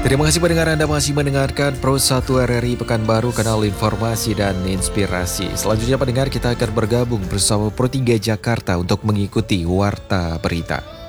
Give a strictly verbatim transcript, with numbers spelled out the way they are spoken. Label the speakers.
Speaker 1: Terima kasih pendengar Anda masih mendengarkan Pro satu R R I Pekanbaru, kanal informasi dan inspirasi. Selanjutnya pendengar, kita akan bergabung bersama Pro tiga Jakarta untuk mengikuti Warta Berita.